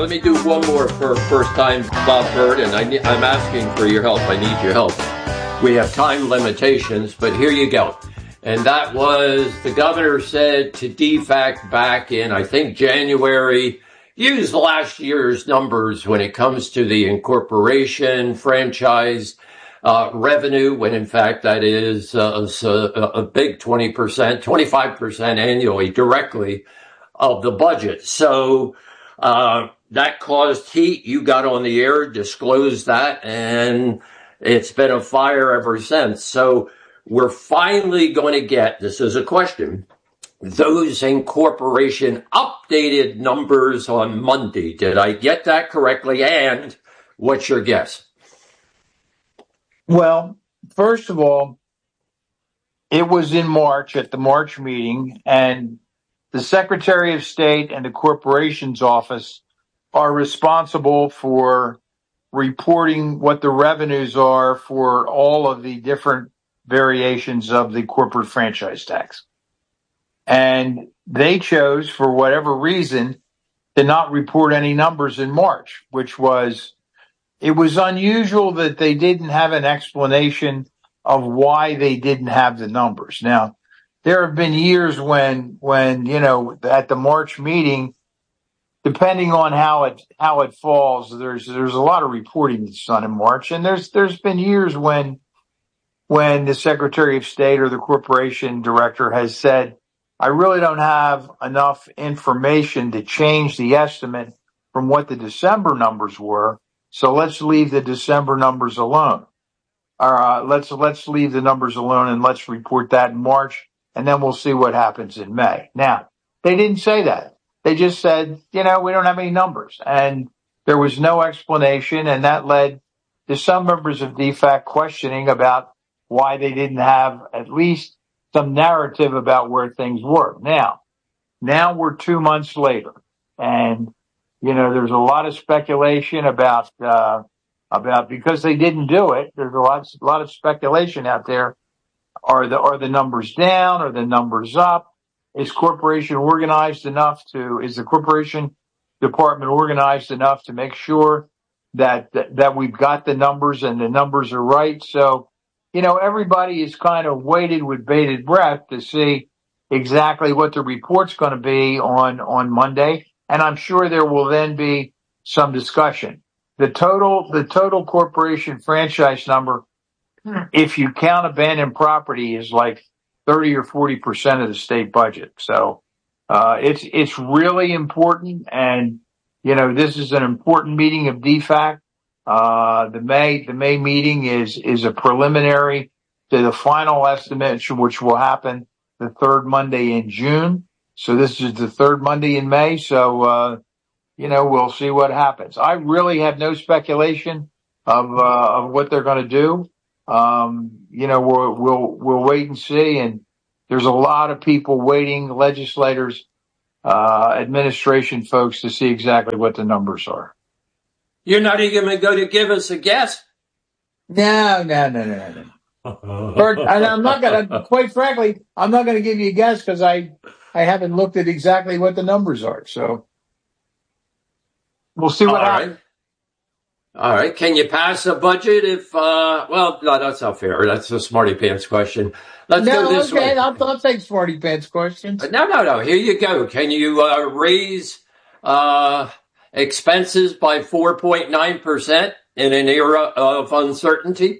let me do one more for first time, Bob Burt, and I'm asking for your help. I need your help. We have time limitations, but here you go. And that was, the governor said to DFAC back in, I think, January, use last year's numbers when it comes to the incorporation franchise revenue, when in fact that is a big 20%, 25% annually directly of the budget. So that caused heat. You got on the air, disclosed that, and it's been a fire ever since. So we're finally going to get, this is a question, those incorporation updated numbers on Monday. Did I get that correctly? And what's your guess? Well, first of all, it was in March at the March meeting, and the Secretary of State and the Corporations Office are responsible for reporting what the revenues are for all of the different variations of the corporate franchise tax. And they chose, for whatever reason, to not report any numbers in March, which was, it was unusual that they didn't have an explanation of why they didn't have the numbers. Now, there have been years when, you know, at the March meeting, depending on how it falls, there's a lot of reporting that's done in March. And there's been years when the Secretary of State or the corporation director has said, I really don't have enough information to change the estimate from what the December numbers were. So let's leave the December numbers alone. Let's leave the numbers alone and let's report that in March, and then we'll see what happens in May. Now, they didn't say that. They just said, you know, we don't have any numbers. And there was no explanation, and that led to some members of DFAC questioning about why they didn't have at least some narrative about where things were. Now we're 2 months later, and, you know, there's a lot of speculation about because they didn't do it. There's a lot of speculation out there. Are the numbers down? Are the numbers up? Is the corporation department organized enough to make sure that we've got the numbers and the numbers are right? So, you know, everybody is kind of waited with bated breath to see exactly what the report's going to be on Monday. And I'm sure there will then be some discussion. The total corporation franchise number, if you count abandoned property, is like 30 or 40% of the state budget. So, it's really important. And, you know, this is an important meeting of DFAC. The May meeting is a preliminary to the final estimate, which will happen the third Monday in June. So this is the third Monday in May. So, you know, we'll see what happens. I really have no speculation of what they're going to do. You know, we'll wait and see. And there's a lot of people waiting, legislators, administration folks, to see exactly what the numbers are. You're not even going to give us a guess? No. Bert, and I'm not going to, quite frankly, I'm not going to give you a guess because I haven't looked at exactly what the numbers are. So we'll see what happens. All right. Can you pass a budget if, well, no, that's not fair. That's a smarty pants question. Let's go this way. I'll take smarty pants questions. No. Here you go. Can you raise expenses by 4.9% in an era of uncertainty?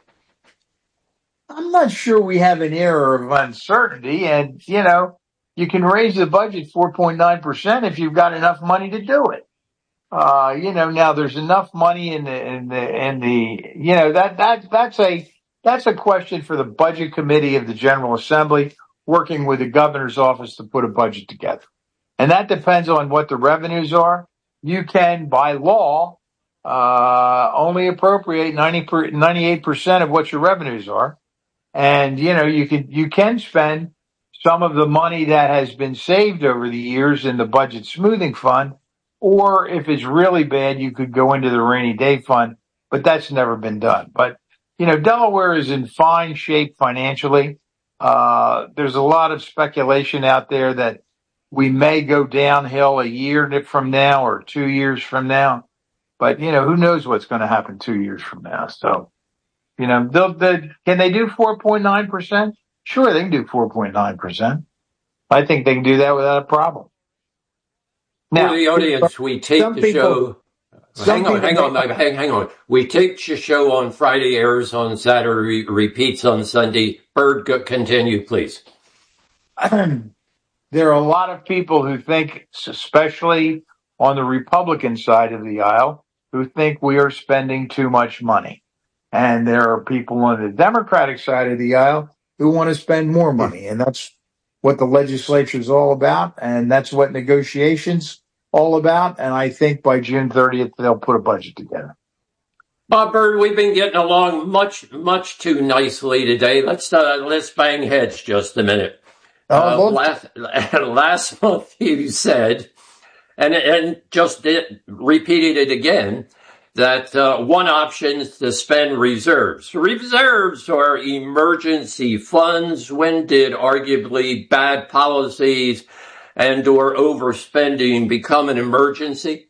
I'm not sure we have an era of uncertainty. And, you know, you can raise the budget 4.9% if you've got enough money to do it. You know, now there's enough money in the, you know, that's a question for the budget committee of the General Assembly working with the governor's office to put a budget together. And that depends on what the revenues are. You can, by law, only appropriate 98% of what your revenues are. And, you know, you can spend some of the money that has been saved over the years in the budget smoothing fund. Or if it's really bad, you could go into the rainy day fund, but that's never been done. But, you know, Delaware is in fine shape financially. There's a lot of speculation out there that we may go downhill a year from now or 2 years from now. But, who knows what's going to happen 2 years from now. So, can they do 4.9%? Sure, they can do 4.9%. I think they can do that without a problem. For the audience, we tape the show. Hang on. We tape the show on Friday, airs on Saturday, repeats on Sunday. Byrd, continue, please. There are a lot of people who think, especially on the Republican side of the aisle, who think we are spending too much money. And there are people on the Democratic side of the aisle who want to spend more money. And that's what the legislature is all about. And that's what negotiations all about. And I think by June 30th, they'll put a budget together. Bob Byrd, we've been getting along much too nicely today. Let's bang heads just a minute. Last month you said, and just repeated it again, that one option is to spend reserves. Reserves are emergency funds. When did arguably bad policies and or overspending become an emergency?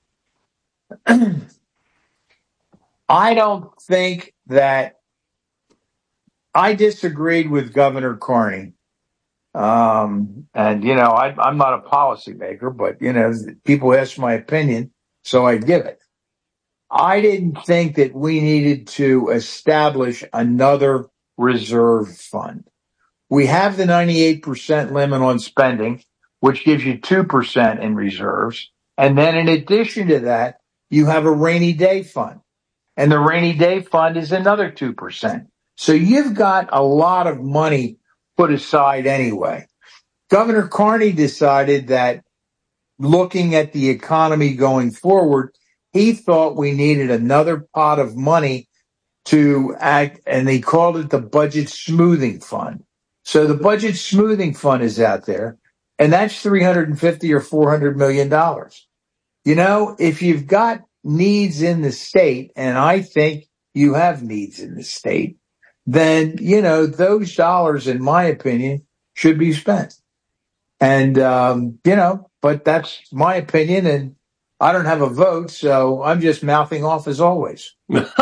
I don't think that I disagreed with Governor Carney. I'm not a policymaker, but, people ask my opinion, so I give it. I didn't think that we needed to establish another reserve fund. We have the 98% limit on spending, which gives you 2% in reserves. And then in addition to that, you have a rainy day fund. And the rainy day fund is another 2%. So you've got a lot of money put aside anyway. Governor Carney decided that looking at the economy going forward, he thought we needed another pot of money to act, and they called it the Budget Smoothing Fund. So the Budget Smoothing Fund is out there, and that's $350 or $400 million. If you've got needs in the state, and I think you have needs in the state, then, those dollars, in my opinion, should be spent. And, but that's my opinion, and I don't have a vote, so I'm just mouthing off as always.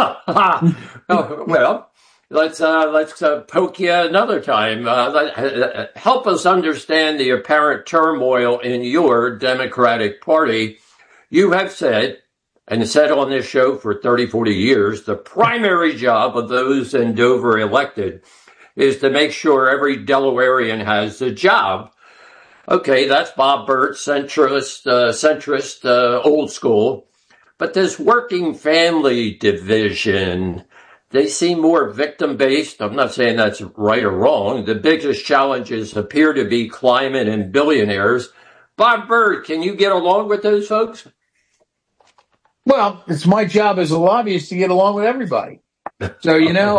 Well, let's poke you another time. Help us understand the apparent turmoil in your Democratic Party. You have said, and said on this show for 30, 40 years, the primary job of those in Dover elected is to make sure every Delawarean has a job. Okay, that's Bob Byrd, centrist, old school. But this working family division, they seem more victim-based. I'm not saying that's right or wrong. The biggest challenges appear to be climate and billionaires. Bob Byrd, can you get along with those folks? Well, it's my job as a lobbyist to get along with everybody. So,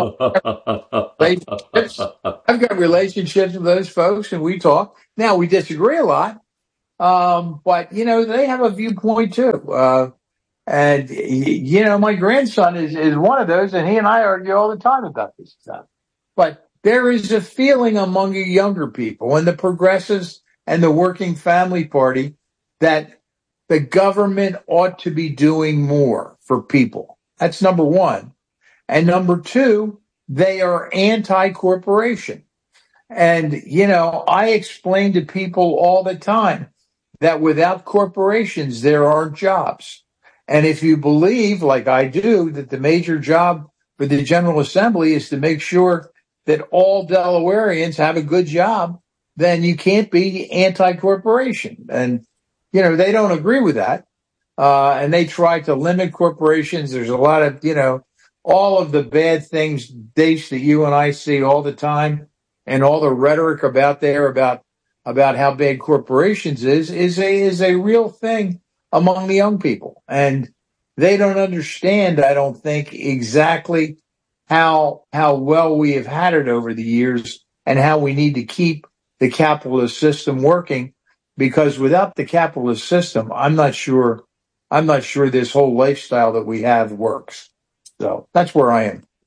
I've got relationships with those folks and we talk. Now, we disagree a lot, but, they have a viewpoint too. And my grandson is one of those, and he and I argue all the time about this stuff. But there is a feeling among the younger people and the progressives and the Working Family Party that the government ought to be doing more for people. That's number one. And number two, they are anti-corporation. And, I explain to people all the time that without corporations, there aren't jobs. And if you believe, like I do, that the major job for the General Assembly is to make sure that all Delawareans have a good job, then you can't be anti-corporation. And, they don't agree with that. And they try to limit corporations. There's a lot of, all of the bad things, Dace, that you and I see all the time, and all the rhetoric about how bad corporations is a real thing among the young people. And they don't understand, I don't think, exactly how well we have had it over the years and how we need to keep the capitalist system working, because without the capitalist system, I'm not sure this whole lifestyle that we have works. So that's where I am.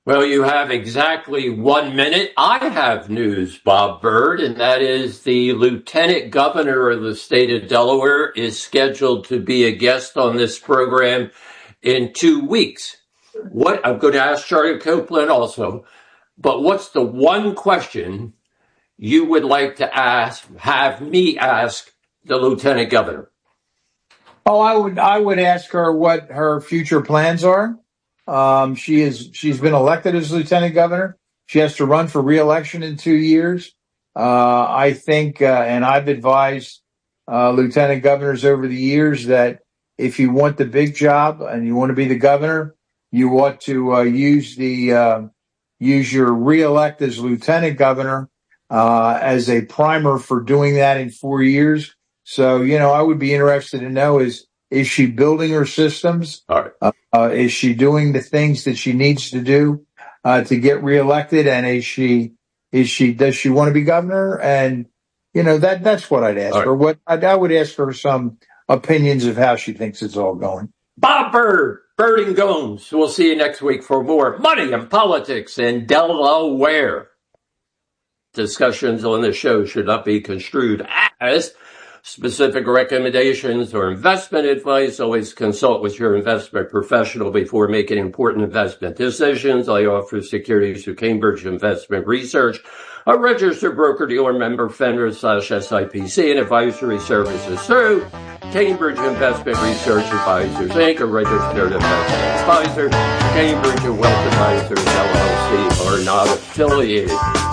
Well, you have exactly 1 minute. I have news, Bob Byrd, and that is the Lieutenant Governor of the state of Delaware is scheduled to be a guest on this program in 2 weeks. I'm going to ask Charlie Copeland also, but what's the one question you would like to have me ask the Lieutenant Governor? Oh, I would ask her what her future plans are. She's been elected as lieutenant governor. She has to run for re-election in 2 years. I think, and I've advised lieutenant governors over the years that if you want the big job and you want to be the governor, you ought to use your re-elect as lieutenant governor as a primer for doing that in 4 years. So, I would be interested to know is she building her systems? All right. Is she doing the things that she needs to do to get reelected? And does she want to be governor? And that's what I'd ask her. I would ask her some opinions of how she thinks it's all going. Bob Byrd, Byrd and Gomes. We'll see you next week for more money and politics in Delaware. Discussions on the show should not be construed as specific recommendations or investment advice. Always consult with your investment professional before making important investment decisions. I offer securities through Cambridge Investment Research, a registered broker-dealer member, FINRA/SIPC, and advisory services through Cambridge Investment Research Advisors, Inc., a registered investment advisor. Cambridge and Wealth Advisors, LLC, are not affiliated.